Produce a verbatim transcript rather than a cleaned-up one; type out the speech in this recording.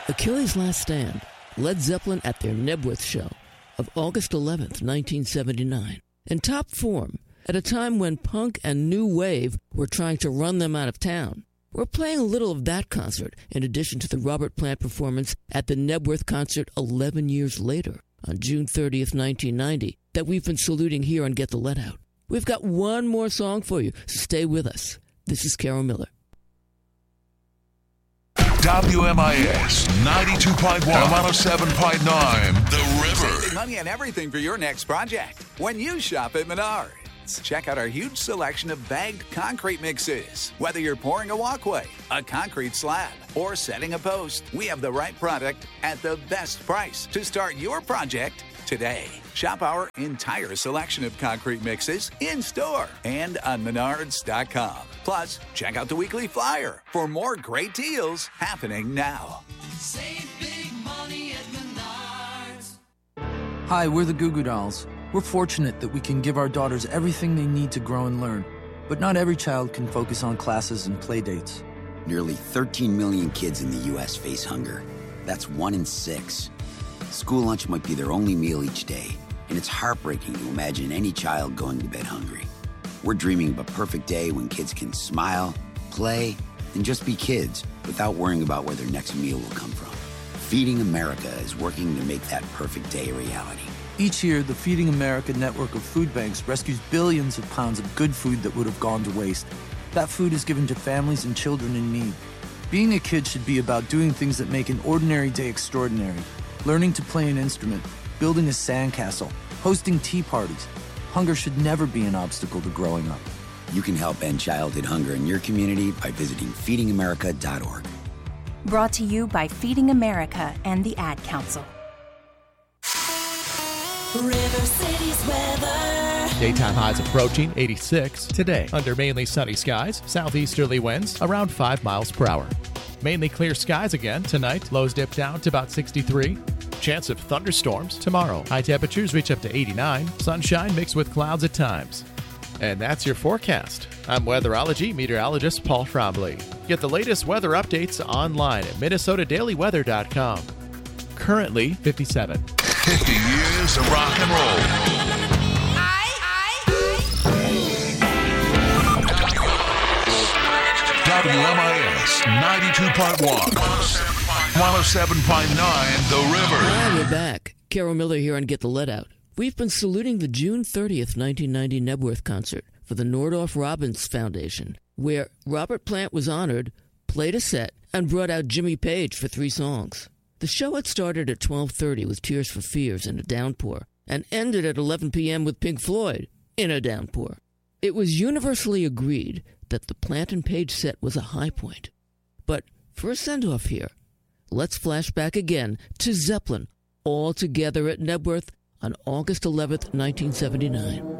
Achilles' Last Stand, Led Zeppelin at their Knebworth show of August eleventh, nineteen seventy-nine. In top form, at a time when punk and new wave were trying to run them out of town. We're playing a little of that concert in addition to the Robert Plant performance at the Knebworth concert eleven years later on June thirtieth, nineteen ninety that we've been saluting here on Get the Let Out. We've got one more song for you, so stay with us. This is Carol Miller. W M I S ninety-two point one and one oh seven point nine The River. Saving money on everything for your next project when you shop at Menards. Check out our huge selection of bagged concrete mixes. Whether you're pouring a walkway, a concrete slab, or setting a post, we have the right product at the best price to start your project today. Shop our entire selection of concrete mixes in-store and on menards dot com. Plus, check out the weekly flyer for more great deals happening now. Save big money at Menards. Hi, we're the Goo Goo Dolls. We're fortunate that we can give our daughters everything they need to grow and learn. But not every child can focus on classes and play dates. Nearly thirteen million kids in the U S face hunger. That's one in six. School lunch might be their only meal each day, and it's heartbreaking to imagine any child going to bed hungry. We're dreaming of a perfect day when kids can smile, play, and just be kids without worrying about where their next meal will come from. Feeding America is working to make that perfect day a reality. Each year, the Feeding America network of food banks rescues billions of pounds of good food that would have gone to waste. That food is given to families and children in need. Being a kid should be about doing things that make an ordinary day extraordinary. Learning to play an instrument, building a sandcastle, hosting tea parties. Hunger should never be an obstacle to growing up. You can help end childhood hunger in your community by visiting feeding america dot org. Brought to you by Feeding America and the Ad Council. River City's weather. Daytime highs approaching eighty-six. Today, under mainly sunny skies, southeasterly winds around five miles per hour. Mainly clear skies again tonight. Lows dip down to about sixty-three. Chance of thunderstorms tomorrow. High temperatures reach up to eighty-nine. Sunshine mixed with clouds at times. And that's your forecast. I'm weatherology meteorologist Paul Trombley. Get the latest weather updates online at minnesota daily weather dot com. Currently fifty-seven. fifty years of rock and roll. W M I S ninety-two point one, one oh seven point nine The River. Hi, we're back. Carol Miller here on Get the Let Out. We've been saluting the June thirtieth, nineteen ninety Knebworth concert for the Nordhoff Robbins Foundation, where Robert Plant was honored, played a set, and brought out Jimmy Page for three songs. The show had started at twelve thirty with Tears for Fears in a downpour, and ended at eleven p.m. with Pink Floyd in a downpour. It was universally agreed that the Plant and Page set was a high point. But for a send-off here, let's flash back again to Zeppelin, all together at Knebworth on August eleventh, nineteen seventy-nine.